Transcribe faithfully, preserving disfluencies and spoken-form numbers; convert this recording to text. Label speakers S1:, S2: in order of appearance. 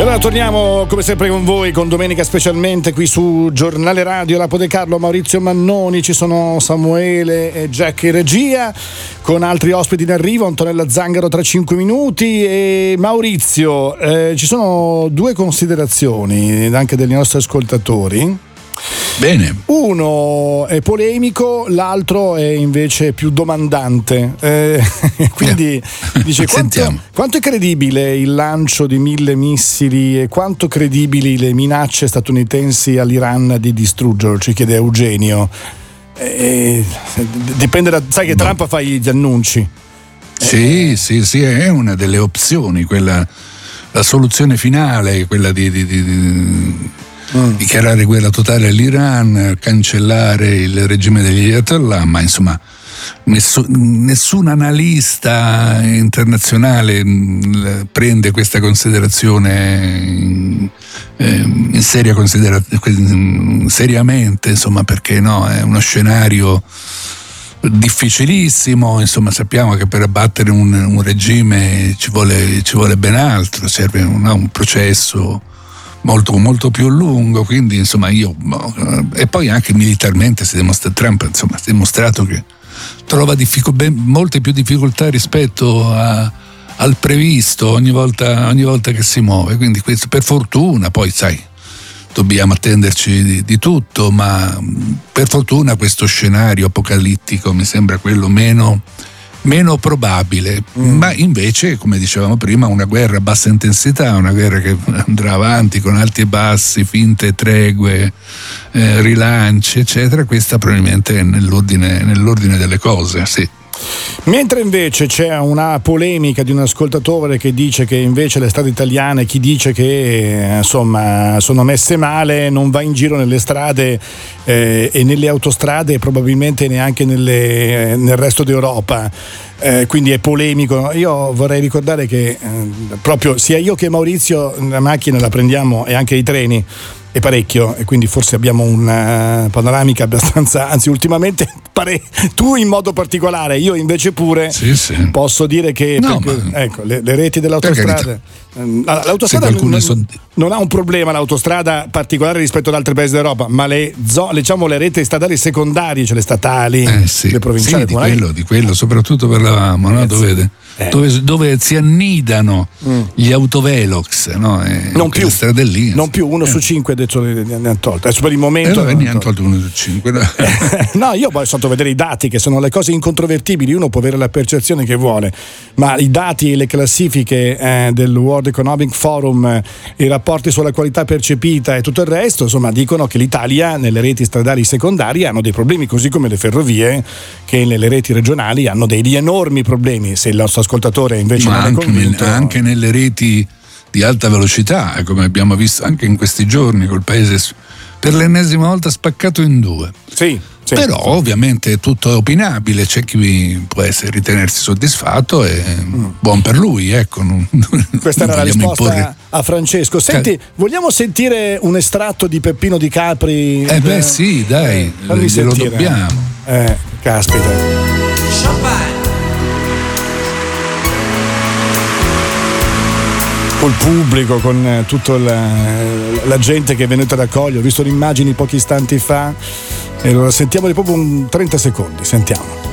S1: Allora torniamo come sempre con voi con Domenica Specialmente qui su Giornale Radio. Lapo De Carlo, Maurizio Mannoni, ci sono Samuele e Jack in regia con altri ospiti in arrivo, Antonella Zangaro tra cinque minuti. E Maurizio, eh, ci sono due considerazioni anche degli nostri ascoltatori.
S2: Bene.
S1: Uno è polemico, l'altro è invece più domandante. Eh, quindi yeah. dice: quanto, quanto è credibile il lancio di mille missili e quanto credibili le minacce statunitensi all'Iran di distruggerlo? Ci chiede Eugenio. Eh, dipende da. Sai che Trump no. fa gli annunci.
S2: Sì, eh. sì, sì, è una delle opzioni, quella, la soluzione finale, quella di. di, di, di Mm. dichiarare guerra totale all'Iran, cancellare il regime degli Ayatollah, ma insomma nessun, nessun analista internazionale mh, prende questa considerazione in, eh, in seria considerazione, seriamente, insomma, perché no, è uno scenario difficilissimo, insomma sappiamo che per abbattere un, un regime ci vuole, ci vuole ben altro, serve un, un processo molto molto più lungo, quindi insomma io e poi anche militarmente si dimostra, Trump insomma si è dimostrato che trova diffic- ben, molte più difficoltà rispetto a, al previsto ogni volta, ogni volta che si muove, quindi questo per fortuna, poi sai dobbiamo attenderci di, di tutto, ma per fortuna questo scenario apocalittico mi sembra quello meno meno probabile, mm. ma invece, come dicevamo prima, una guerra a bassa intensità, una guerra che andrà avanti con alti e bassi, finte tregue, eh, rilanci, eccetera, questa probabilmente è nell'ordine, nell'ordine delle cose, sì.
S1: Mentre invece c'è una polemica di un ascoltatore che dice che invece le strade italiane, chi dice che insomma sono messe male non va in giro nelle strade eh, e nelle autostrade e probabilmente neanche nelle, eh, nel resto d'Europa, eh, quindi è polemico. Io vorrei ricordare che eh, proprio sia io che Maurizio la macchina la prendiamo e anche i treni e parecchio, e quindi forse abbiamo una panoramica abbastanza, anzi ultimamente pare tu in modo particolare, io invece pure
S2: sì, sì.
S1: posso dire che
S2: no,
S1: perché,
S2: ma...
S1: ecco, le, le reti dell'autostrada l'autostrada non, son... non ha un problema l'autostrada particolare rispetto ad altri paesi d'Europa, ma le, zo- diciamo le reti stradali secondarie, cioè le statali,
S2: eh, sì.
S1: le provinciali,
S2: sì, di quello, di quello soprattutto parlavamo, no? dove, eh. dove, dove si annidano mm. gli autovelox, no? E
S1: non più
S2: strade lì,
S1: non più uno eh. su cinque adesso ne hanno tolto, adesso per il momento
S2: eh, ne hanno tolto uno su cinque. No,
S1: no, io poi sono andato a vedere i dati che sono le cose incontrovertibili, uno può avere la percezione che vuole, ma i dati e le classifiche eh, del World Economic Forum, eh, i rapporti sulla qualità percepita e tutto il resto, insomma, dicono che l'Italia nelle reti stradali secondarie hanno dei problemi, così come le ferrovie che nelle reti regionali hanno degli enormi problemi. Se il nostro ascoltatore invece
S2: ma
S1: non
S2: anche,
S1: è convinto,
S2: nel, anche nelle reti di alta velocità, come abbiamo visto anche in questi giorni, col paese per l'ennesima volta spaccato in due.
S1: Sì. Sì,
S2: però
S1: sì.
S2: ovviamente tutto è opinabile, c'è chi può essere ritenersi soddisfatto e mm. buon per lui, ecco. Non,
S1: questa
S2: non
S1: era la risposta
S2: imporre.
S1: a Francesco. Senti, Cal- vogliamo sentire un estratto di Peppino Di Capri?
S2: Eh beh sì, dai, eh, glielo dobbiamo.
S1: Eh, caspita.
S3: Champagne.
S1: Col pubblico, con tutta la, la gente che è venuta ad accogliere. Ho visto le immagini pochi istanti fa e lo sentiamo di proprio un trenta secondi, sentiamo.